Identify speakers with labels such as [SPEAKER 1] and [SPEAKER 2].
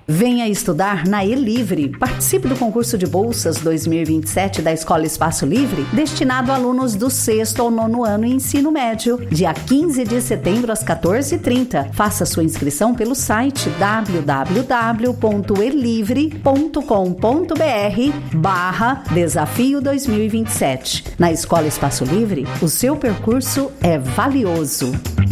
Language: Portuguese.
[SPEAKER 1] Venha estudar na Elivre. Participe do concurso de bolsas 2027 da Escola Espaço Livre, destinado a alunos do 6º ao 9º ano em ensino médio, dia 15 de setembro às 14h30. Faça sua inscrição pelo site www.elivre.com.br/desafio 2027. Na Escola Espaço Livre, o seu percurso é valioso.